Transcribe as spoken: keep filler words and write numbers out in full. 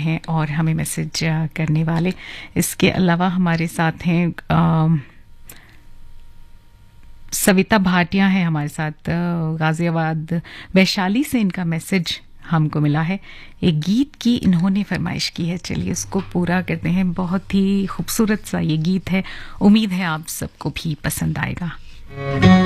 हैं और हमें मैसेज करने वाले। इसके अलावा हमारे साथ हैं आ, सविता भाटिया है हमारे साथ, गाजियाबाद वैशाली से इनका मैसेज हमको मिला है। एक गीत की इन्होंने फरमाइश की है, चलिए उसको पूरा करते हैं। बहुत ही खूबसूरत सा ये गीत है, उम्मीद है आप सबको भी पसंद आएगा।